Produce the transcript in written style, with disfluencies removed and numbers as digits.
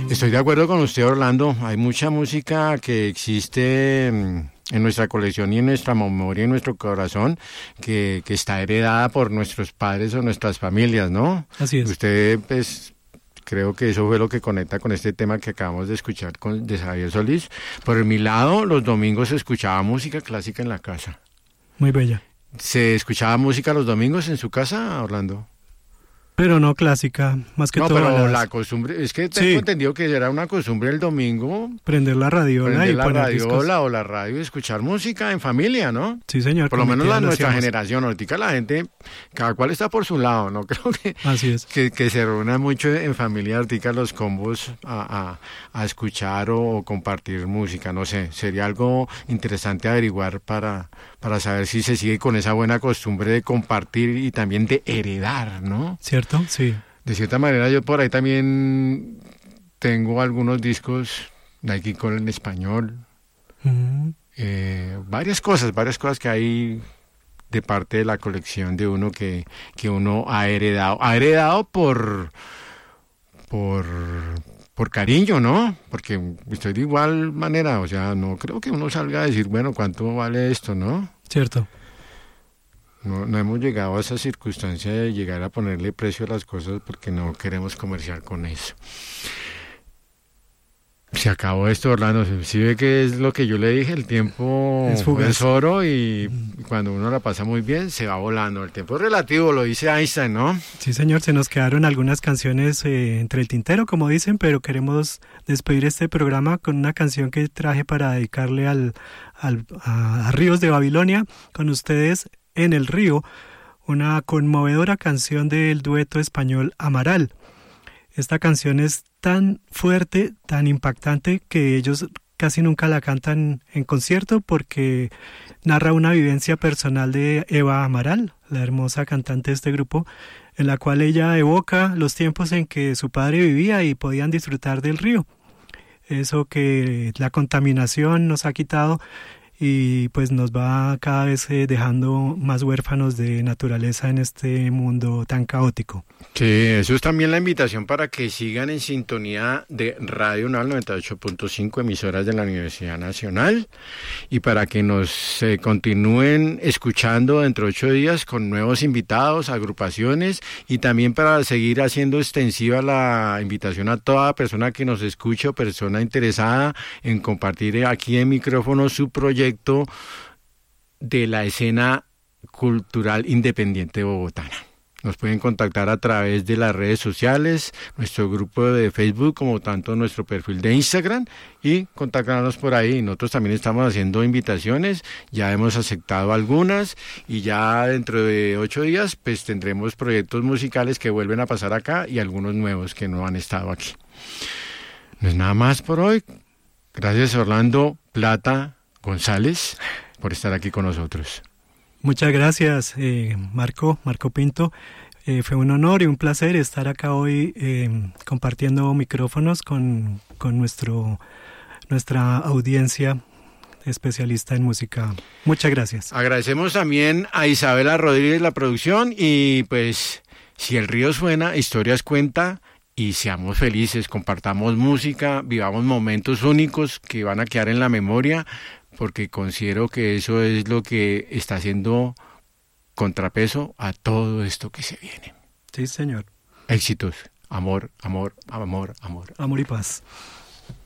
Estoy de acuerdo con usted, Orlando. Hay mucha música que existe en nuestra colección y en nuestra memoria y en nuestro corazón que está heredada por nuestros padres o nuestras familias, ¿no? Así es. Usted, pues, creo que eso fue lo que conecta con este tema que acabamos de escuchar de Javier Solís. Por mi lado, los domingos se escuchaba música clásica en la casa. Muy bella. ¿Se escuchaba música los domingos en su casa, Orlando? Pero no clásica, más que No, todo. pero la costumbre, es que tengo entendido que era una costumbre el domingo. Prender la radiola y poner discos. O la radio y escuchar música en familia, ¿no? Sí, señor. Por lo menos nuestra generación. Ahorita la gente, cada cual está por su lado, ¿no? Creo que, así es. que se reúna mucho en familia, ahorita los combos a escuchar o compartir música, no sé. Sería algo interesante averiguar para saber si se sigue con esa buena costumbre de compartir y también de heredar, ¿no? ¿Cierto? Sí. De cierta manera yo por ahí también tengo algunos discos Nike Cole en español, varias cosas que hay de parte de la colección de uno que uno ha heredado por cariño, ¿no? Porque estoy de igual manera, o sea, no creo que uno salga a decir, bueno, ¿cuánto vale esto, no? Cierto. No hemos llegado a esa circunstancia de llegar a ponerle precio a las cosas porque no queremos comerciar con eso. Se acabó esto, Orlando. Sí ve que es lo que yo le dije, el tiempo es oro y cuando uno la pasa muy bien se va volando. El tiempo es relativo, lo dice Einstein, ¿no? Sí, señor, se nos quedaron algunas canciones entre el tintero, como dicen, pero queremos despedir este programa con una canción que traje para dedicarle a Ríos de Babilonia, con ustedes En el Río, una conmovedora canción del dueto español Amaral. Esta canción es tan fuerte, tan impactante, que ellos casi nunca la cantan en concierto porque narra una vivencia personal de Eva Amaral, la hermosa cantante de este grupo, en la cual ella evoca los tiempos en que su padre vivía y podían disfrutar del río. Eso que la contaminación nos ha quitado y pues nos va cada vez dejando más huérfanos de naturaleza en este mundo tan caótico. Sí, eso es también la invitación para que sigan en sintonía de Radio UNAL 98.5, emisoras de la Universidad Nacional, y para que nos continúen escuchando dentro de 8 días con nuevos invitados, agrupaciones, y también para seguir haciendo extensiva la invitación a toda persona que nos escuche o persona interesada en compartir aquí en micrófono su proyecto de la escena cultural independiente bogotana. Nos pueden contactar a través de las redes sociales, nuestro grupo de Facebook, como tanto nuestro perfil de Instagram, y contactarnos por ahí. Nosotros también estamos haciendo invitaciones, ya hemos aceptado algunas, y ya dentro de 8 días pues tendremos proyectos musicales que vuelven a pasar acá y algunos nuevos que no han estado aquí. No es nada más por hoy. Gracias, Orlando Plata González, por estar aquí con nosotros. Muchas gracias, Marco Pinto. Fue un honor y un placer estar acá hoy compartiendo micrófonos con nuestra audiencia especialista en música. Muchas gracias. Agradecemos también a Isabela Rodríguez la producción y pues si el río suena, historias cuenta. Y seamos felices, compartamos música, vivamos momentos únicos que van a quedar en la memoria, porque considero que eso es lo que está haciendo contrapeso a todo esto que se viene. Sí, señor. Éxitos, amor, amor, amor, amor. Amor y paz.